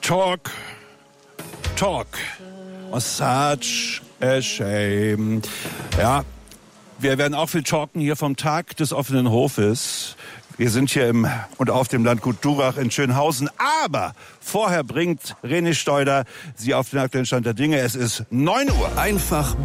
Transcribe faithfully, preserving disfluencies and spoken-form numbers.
Talk, talk, such a shame. Ja, wir werden auch viel talken hier vom Tag des offenen Hofes. Wir sind hier im und auf dem Landgut Durach in Schönhausen. Aber vorher bringt René Steuder Sie auf den aktuellen Stand der Dinge. Es ist neun Uhr. Einfach